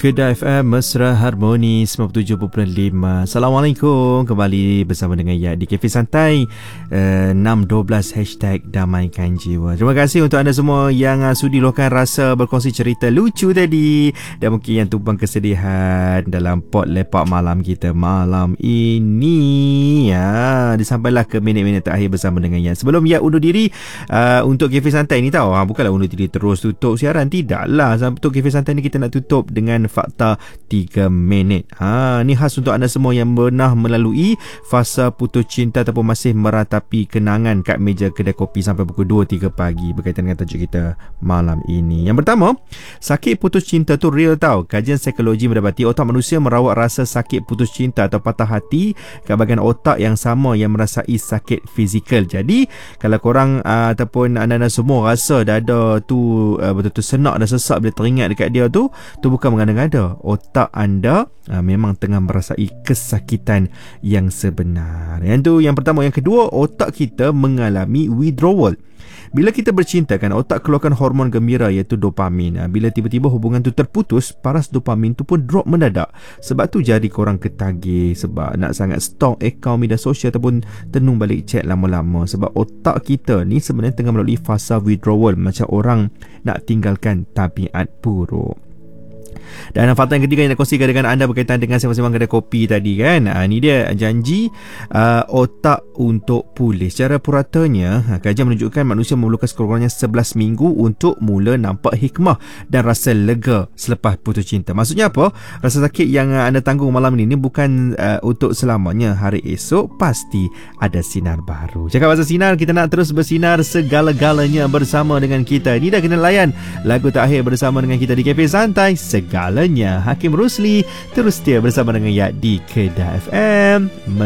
Kedah FM Mesra Harmoni 97.5. Assalamualaikum. Kembali bersama dengan Ya di Cafe Santai 612 #Damaikan Jiwa. Terima kasih untuk anda semua yang sudi luahkan rasa berkongsi cerita lucu tadi dan mungkin yang tumpang kesedihan dalam pot lepak malam kita malam ini. Disampailah ke minit-minit terakhir bersama dengan Ya. Sebelum Ya undur diri untuk Cafe Santai ni tahu, bukanlah undur diri terus tutup siaran, tidaklah. Untuk Cafe Santai ni kita nak tutup dengan fakta 3 minit. Ni khas untuk anda semua yang pernah melalui fasa putus cinta ataupun masih meratapi kenangan kat meja kedai kopi sampai pukul 2-3 pagi berkaitan dengan tajuk kita malam ini. Yang pertama, sakit putus cinta tu real tau. Kajian psikologi mendapati otak manusia merawat rasa sakit putus cinta atau patah hati kat bahagian otak yang sama yang merasai sakit fizikal. Jadi kalau korang ataupun anda-anda semua rasa dada tu betul-betul senak dan sesak bila teringat dekat dia tu bukan mengandung ada. Otak anda memang tengah merasai kesakitan yang sebenar. Yang tu yang pertama. Yang kedua, otak kita mengalami withdrawal. Bila kita bercinta kan, otak keluarkan hormon gembira iaitu dopamin. Bila tiba-tiba hubungan tu terputus, paras dopamin tu pun drop mendadak. Sebab tu jadi korang ketagih sebab nak sangat stalk akaun media sosial ataupun tenung balik chat lama-lama. Sebab otak kita ni sebenarnya tengah melalui fasa withdrawal, macam orang nak tinggalkan tabiat buruk. Dan fakta yang ketiga yang nak kongsikan dengan anda berkaitan dengan sembang-sembang kedai kopi tadi kan. Ni dia janji otak untuk pulih. Secara puratanya, kajian menunjukkan manusia memerlukan sekurang-kurangnya 11 minggu untuk mula nampak hikmah dan rasa lega selepas putus cinta. Maksudnya apa? Rasa sakit yang anda tanggung malam ini bukan untuk selamanya. Hari esok pasti ada sinar baru. Cakap pasal sinar, kita nak terus bersinar segala-galanya bersama dengan kita. Ni dah kena layan lagu terakhir bersama dengan kita di Cafe Santai, segalanya. Hakim Rusli terus setia bersama dengan Ya di Kedah FM.